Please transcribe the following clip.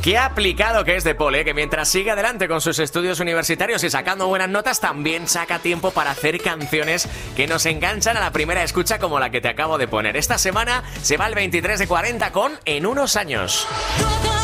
Qué aplicado que es de Paul, que mientras sigue adelante con sus estudios universitarios y sacando buenas notas, también saca tiempo para hacer canciones que nos enganchan a la primera escucha, como la que te acabo de poner. Esta semana se va al 23 de 40 con En unos años.